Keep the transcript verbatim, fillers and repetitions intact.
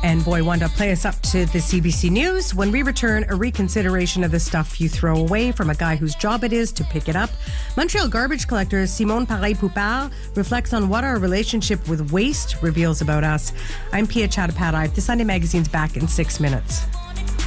And boy, Wanda, play us up to the C B C News. When we return, a reconsideration of the stuff you throw away from a guy whose job it is to pick it up. Montreal garbage collector Simone Paré-Poupard reflects on what our relationship with waste reveals about us. I'm Pia Chattopadhyay. The Sunday Magazine's back in six minutes.